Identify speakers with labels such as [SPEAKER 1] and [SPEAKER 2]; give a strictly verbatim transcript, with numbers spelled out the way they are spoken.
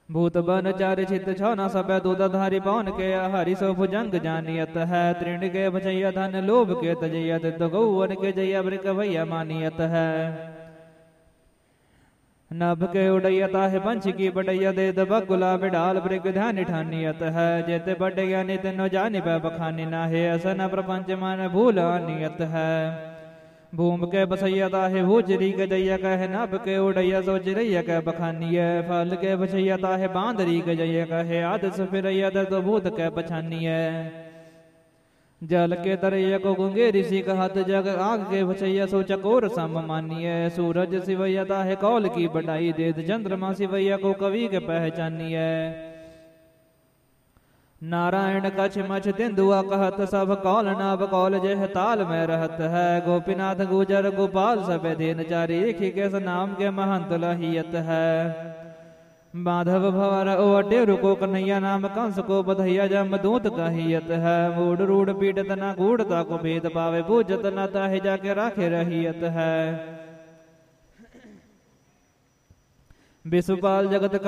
[SPEAKER 1] भूत बन चारि चित छौ न सब दूधाधारी पवन के हरि सो भुजंग जानियत है। तृण के भजैया धन लोभ के तजैयत तो गौवन के जैया वृक भैया मानियत है। नभ के उड़ैयता है पंच की बटैया दे दबक गुलाब डाल वृक ध्यान ठानियत है। जेते बड़े ज्ञानी तेनो जानि पै बखानी ना है। असन प्रपंच मन भूल नियत है। भूम के बसैया है भूचरी के जैया कह नभ के उड़ैया सो चिड़ैया कह बखानिय। फल के बसैया है बांदरी के जैया कहे आद सुफिरैया तो भूत के पछानिय। जल के तरैया को गुंगे ऋषि कहत जग आग के बचैया सो चकोर सम मानिय। सूरज सिवैया है कौल की बढ़ाई देद चंद्रमा सिवैया को कवि के पहचानिय। नारायण कछ मछ तिंदुआ कहत सब कौल नाभ कौल जह ताल में रहत है। गोपीनाथ गुजर गोपाल सब धेन चारी ऋषिकेश नाम के महंत लहियत है। माधव भवर ओ अटे रुको कन्हैया नाम कंस को बधैया जम दूत कहियत है। मूड रूढ़ पीड़त न गूढ़ता को भेद पावे पूजत न ताहि जाके राखे रहियत है। विश्वपाल जगत